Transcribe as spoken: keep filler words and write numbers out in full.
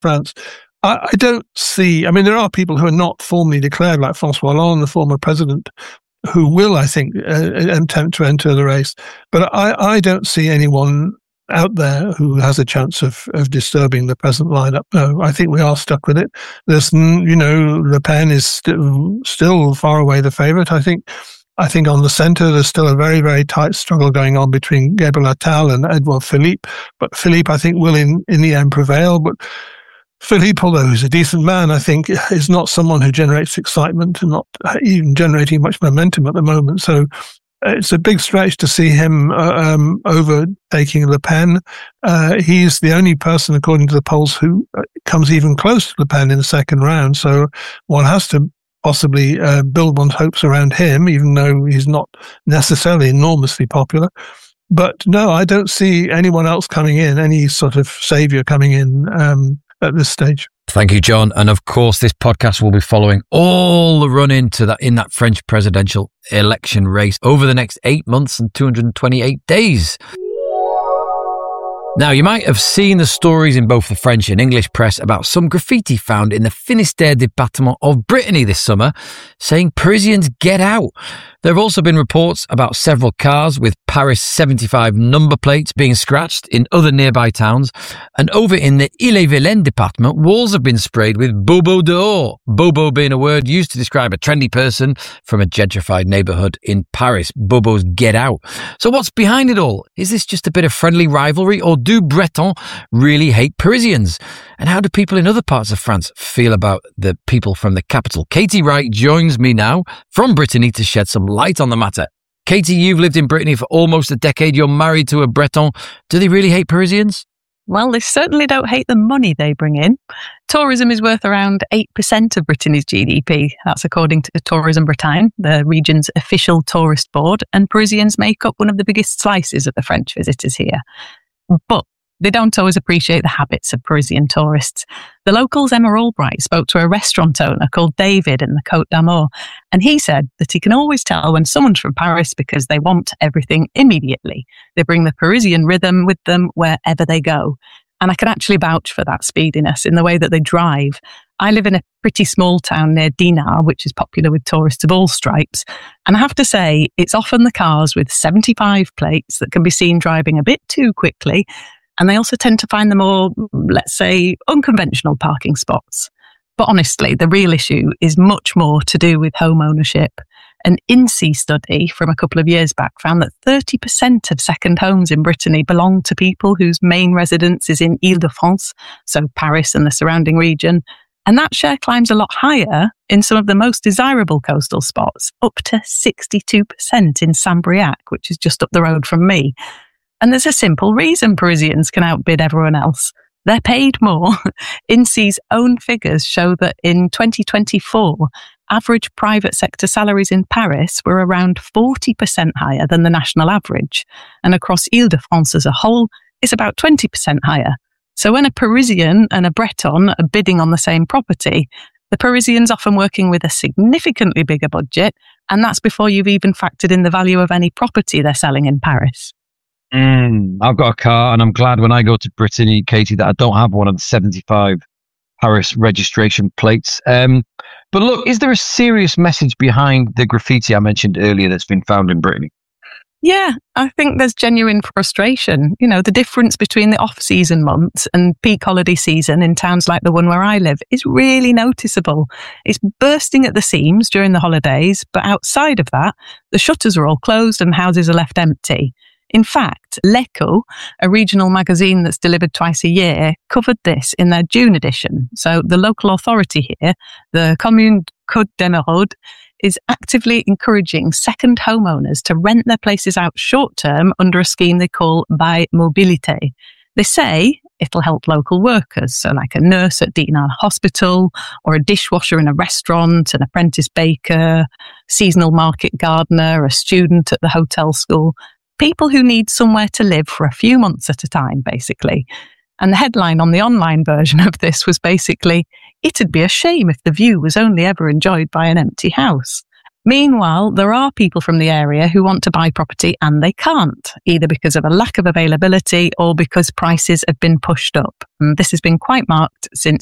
France. I, I don't see, I mean, there are people who are not formally declared, like François Hollande, the former president, who will, I think, uh, attempt to enter the race. But I, I don't see anyone out there who has a chance of, of disturbing the present lineup. No, I think we are stuck with it. There's, you know, Le Pen is still, still far away the favourite. I think I think on the centre, there's still a very, very tight struggle going on between Gabriel Attal and Edouard Philippe. But Philippe, I think, will in, in the end prevail. But Philippe, although he's a decent man, I think is not someone who generates excitement and not even generating much momentum at the moment. So it's a big stretch to see him uh, um, overtaking Le Pen. Uh, he's the only person, according to the polls, who comes even close to Le Pen in the second round. So one has to possibly uh, build one's hopes around him, even though he's not necessarily enormously popular. But no, I don't see anyone else coming in, any sort of saviour coming in um, at this stage. Thank you, John. And of course, this podcast will be following all the run into that in that French presidential election race over the next eight months and two hundred twenty-eight days. Now, you might have seen the stories in both the French and English press about some graffiti found in the Finistère department of Brittany this summer, saying Parisians get out. There have also been reports about several cars with Paris seventy-five number plates being scratched in other nearby towns. And over in the Ille-et-Vilaine department, walls have been sprayed with Bobo dehors. Bobo being a word used to describe a trendy person from a gentrified neighbourhood in Paris. Bobos get out. So what's behind it all? Is this just a bit of friendly rivalry, or do Bretons really hate Parisians? And how do people in other parts of France feel about the people from the capital? Katie Wright joins me now from Brittany to shed some light on the matter. Katie, you've lived in Brittany for almost a decade. You're married to a Breton. Do they really hate Parisians? Well, they certainly don't hate the money they bring in. Tourism is worth around eight percent of Brittany's G D P. That's according to Tourism Bretagne, the region's official tourist board, and Parisians make up one of the biggest slices of the French visitors here. But they don't always appreciate the habits of Parisian tourists. The locals' Emma Albright spoke to a restaurant owner called David in the Côte d'Amour, and he said that he can always tell when someone's from Paris because they want everything immediately. They bring the Parisian rhythm with them wherever they go. And I can actually vouch for that speediness in the way that they drive. I live in a pretty small town near Dinard, which is popular with tourists of all stripes. And I have to say, it's often the cars with seventy-five plates that can be seen driving a bit too quickly. And they also tend to find the more, let's say, unconventional parking spots. But honestly, the real issue is much more to do with home ownership. An I N S E E study from a couple of years back found that thirty percent of second homes in Brittany belong to people whose main residence is in Ile-de-France, so Paris and the surrounding region. And that share climbs a lot higher in some of the most desirable coastal spots, up to sixty-two percent in Saint-Briac, which is just up the road from me. And there's a simple reason Parisians can outbid everyone else. They're paid more. I N S E E's own figures show that in twenty twenty-four, average private sector salaries in Paris were around forty percent higher than the national average. And across Ile-de-France as a whole, it's about twenty percent higher. So when a Parisian and a Breton are bidding on the same property, the Parisian's often working with a significantly bigger budget, and that's before you've even factored in the value of any property they're selling in Paris. Mm, I've got a car, and I'm glad when I go to Brittany, Katie, that I don't have one of the seventy-five Paris registration plates. Um, but look, is there a serious message behind the graffiti I mentioned earlier that's been found in Brittany? Yeah, I think there's genuine frustration. You know, the difference between the off-season months and peak holiday season in towns like the one where I live is really noticeable. It's bursting at the seams during the holidays, but outside of that, the shutters are all closed and houses are left empty. In fact, L'Echo, a regional magazine that's delivered twice a year, covered this in their June edition. So the local authority here, the Commune Côte d'Emeraude, is actively encouraging second homeowners to rent their places out short-term under a scheme they call Bail Mobilité. They say it'll help local workers, so like a nurse at Dinard Hospital, or a dishwasher in a restaurant, an apprentice baker, seasonal market gardener, a student at the hotel school. People who need somewhere to live for a few months at a time, basically. And the headline on the online version of this was basically, it'd be a shame if the view was only ever enjoyed by an empty house. Meanwhile, there are people from the area who want to buy property and they can't, either because of a lack of availability or because prices have been pushed up. And this has been quite marked since